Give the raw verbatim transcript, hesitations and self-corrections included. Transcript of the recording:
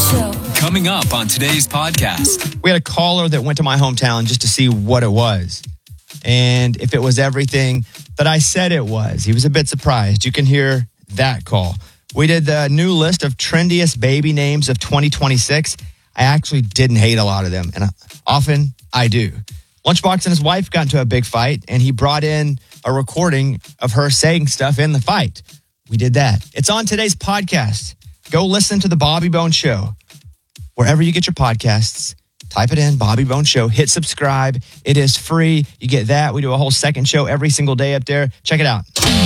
Show. Coming up on today's podcast. We had a caller that went to my hometown just to see what it was and if it was everything that I said it was. He was a bit surprised. You can hear that call. We did the new list of trendiest baby names of twenty twenty-six. I actually didn't hate a lot of them, and often I do. Lunchbox and his wife got into a big fight, and he brought in a recording of her saying stuff in the fight. We did that. It's on today's podcast. Go listen to the Bobby Bones Show. Wherever you get your podcasts, type it in, Bobby Bones Show. Hit subscribe. It is free. You get that. We do a whole second show every single day up there. Check it out.